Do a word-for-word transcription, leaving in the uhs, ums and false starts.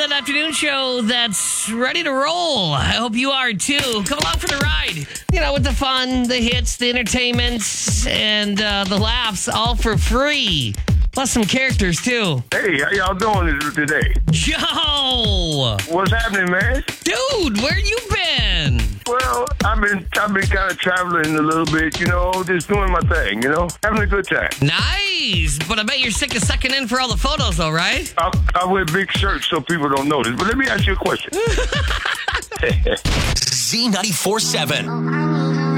that afternoon show that's ready to roll. I hope you are too. Come along for the ride. You know, with the fun, the hits, the entertainment, and uh, the laughs, all for free. Plus some characters too. Hey, how y'all doing today? Joe! What's happening, man? Dude, where you been? Well, I've been I've been kind of traveling a little bit, you know, just doing my thing, you know, having a good time. Nice! But I bet you're sick of sucking in for all the photos though, right? I, I wear big shirts so people don't notice. But let me ask you a question. Z ninety-four seven.